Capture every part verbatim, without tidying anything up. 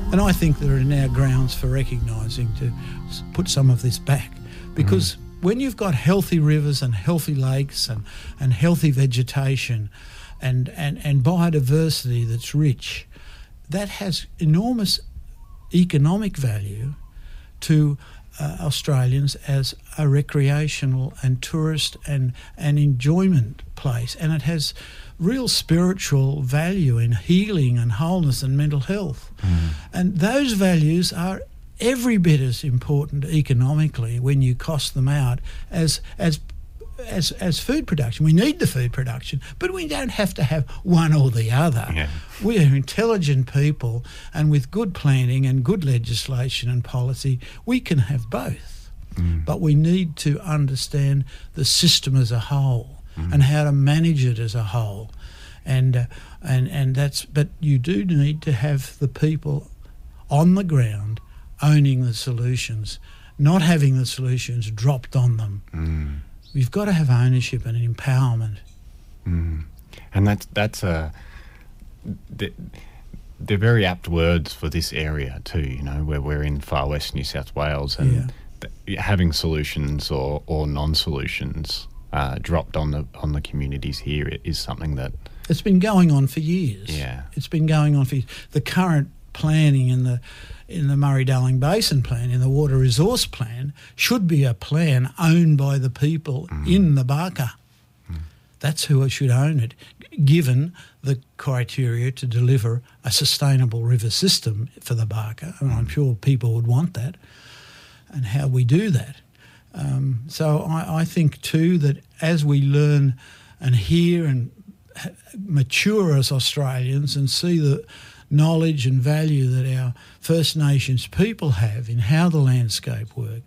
And I think there are now grounds for recognising to put some of this back, because mm. when you've got healthy rivers and healthy lakes and, and healthy vegetation and, and, and biodiversity that's rich, that has enormous economic value to uh, Australians as a recreational and tourist and, and enjoyment place. And it has real spiritual value in healing and wholeness and mental health. Mm. And those values are every bit as important economically when you cost them out as as as as food production. We need the food production, but we don't have to have one or the other. Yeah. We are intelligent people, and with good planning and good legislation and policy, we can have both. Mm. But we need to understand the system as a whole mm. and how to manage it as a whole. And uh, and and that's but you do need to have the people on the ground owning the solutions, not having the solutions dropped on them. Mm. We've got to have ownership and empowerment. Mm. And that's that's a they're, they're very apt words for this area too. You know, where we're in far west New South Wales, and yeah. th- having solutions or, or non-solutions uh, dropped on the on the communities here is something that it's been going on for years. Yeah, it's been going on for years. The current planning in the in the Murray-Darling Basin Plan, in the Water Resource Plan, should be a plan owned by the people mm. in the Barker. Mm. That's who should own it, given the criteria to deliver a sustainable river system for the Barker. And mm. I'm sure people would want that, and how we do that. Um, so I, I think too that as we learn and hear and mature as Australians and see the knowledge and value that our First Nations people have in how the landscape works,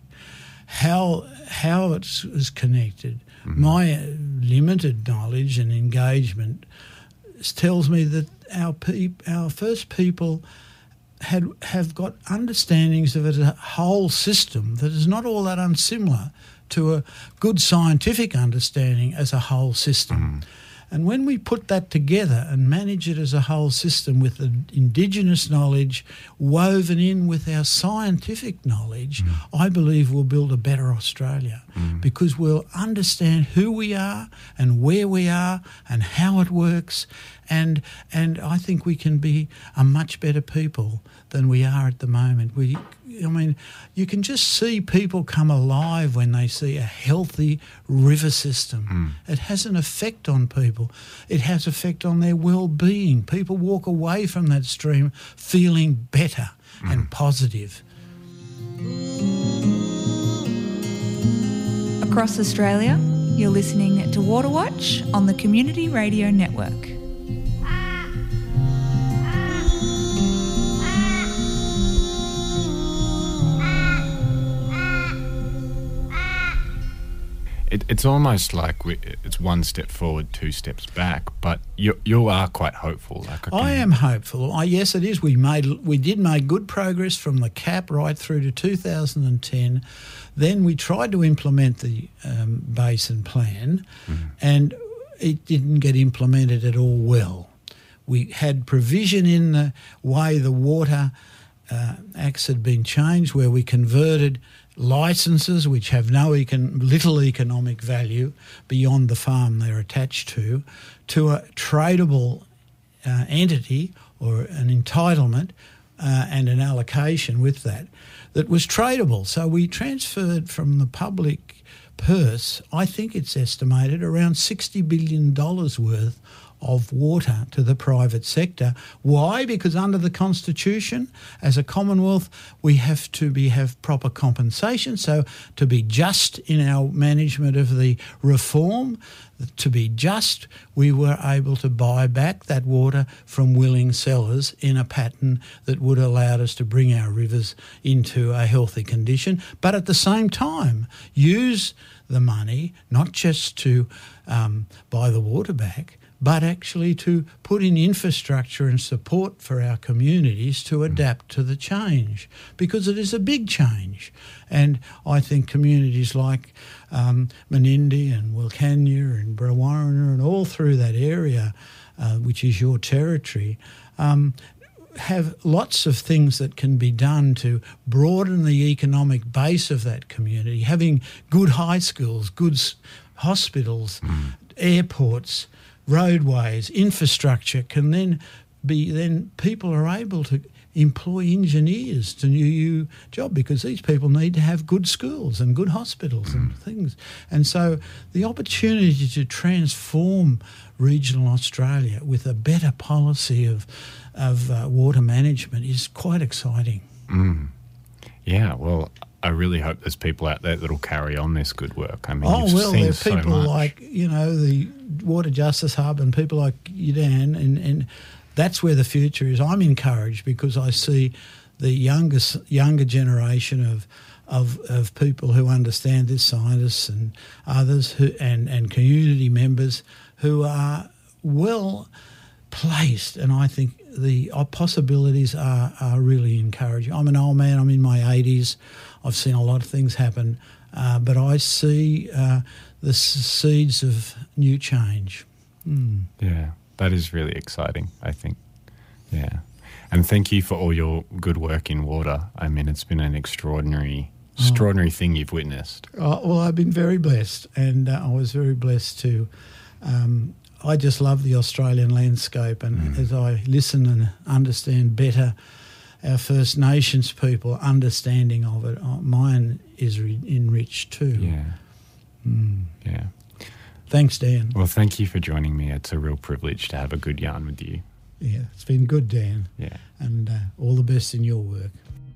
how how it's, it's connected. Mm-hmm. My limited knowledge and engagement tells me that our peop, our first people had have got understandings of it as a whole system that is not all that unsimilar to a good scientific understanding as a whole system. Mm. And when we put that together and manage it as a whole system with the Indigenous knowledge woven in with our scientific knowledge, mm. I believe we'll build a better Australia mm. because we'll understand who we are and where we are and how it works. And and I think we can be a much better people than we are at the moment. We, I mean, you can just see people come alive when they see a healthy river system. Mm. It has an effect on people. It has effect on their well-being. People walk away from that stream feeling better mm. and positive. Across Australia, you're listening to Water Watch on the Community Radio Network. It, it's almost like we, it's one step forward, two steps back. But you you are quite hopeful. Like I, I am hopeful. I, yes, it is. We made we did make good progress from the C A P right through to two thousand ten. Then we tried to implement the um, Basin Plan, mm-hmm. and it didn't get implemented at all well. We had provision in the way the water uh, acts had been changed, where we converted licences which have no econ- little economic value beyond the farm they're attached to, to a tradable uh, entity or an entitlement uh, and an allocation with that that was tradable. So we transferred from the public purse, I think it's estimated, around sixty billion dollars worth of water to the private sector. Why? Because under the Constitution, as a Commonwealth, we have to be have proper compensation. So to be just in our management of the reform, to be just, we were able to buy back that water from willing sellers in a pattern that would allow us to bring our rivers into a healthy condition, but at the same time use the money not just to um, buy the water back, but actually to put in infrastructure and support for our communities to adapt to the change, because it is a big change. And I think communities like um, Menindee and Wilcannia and Brewarrina and all through that area, uh, which is your territory, um, have lots of things that can be done to broaden the economic base of that community, having good high schools, good s- hospitals, mm. airports, roadways, infrastructure can then be, then people are able to employ engineers to new job because these people need to have good schools and good hospitals mm. and things. And so the opportunity to transform regional Australia with a better policy of of uh, water management is quite exciting. Mm. Yeah, well, I really hope there's people out there that'll carry on this good work. I mean, oh, you've well, seen there are so people much. like, you know, the Water Justice Hub and people like you, Dan, and, and that's where the future is. I'm encouraged because I see the youngest, younger generation of of of people who understand this, scientists and others who and, and community members who are well placed, and I think the possibilities are, are really encouraging. I'm an old man, I'm in my eighties, I've seen a lot of things happen, uh, but I see uh, the seeds of new change. Mm. Yeah, that is really exciting, I think. Yeah. And thank you for all your good work in water. I mean, it's been an extraordinary, extraordinary oh. thing you've witnessed. Oh, well, I've been very blessed, and uh, I was very blessed to... Um, I just love the Australian landscape, and mm. as I listen and understand better our First Nations people understanding of it, mine is re- enriched too. Yeah. Mm. Yeah. Thanks, Dan. Well, thank you for joining me. It's a real privilege to have a good yarn with you. Yeah, it's been good, Dan. Yeah. And uh, all the best in your work.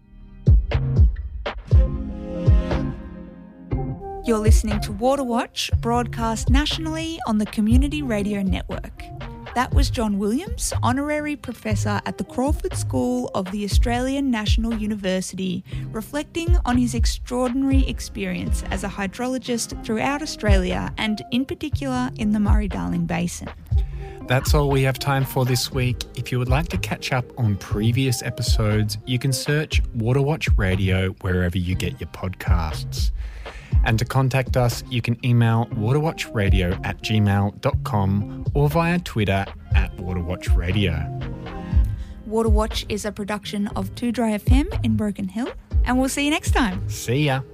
You're listening to Water Watch, broadcast nationally on the Community Radio Network. That was John Williams, Honorary Professor at the Crawford School of the Australian National University, reflecting on his extraordinary experience as a hydrologist throughout Australia and in particular in the Murray-Darling Basin. That's all we have time for this week. If you would like to catch up on previous episodes, you can search Water Watch Radio wherever you get your podcasts. And to contact us, you can email waterwatchradio at gmail dot com or via Twitter at waterwatchradio. Water Watch is a production of two Dry F M in Broken Hill, and we'll see you next time. See ya.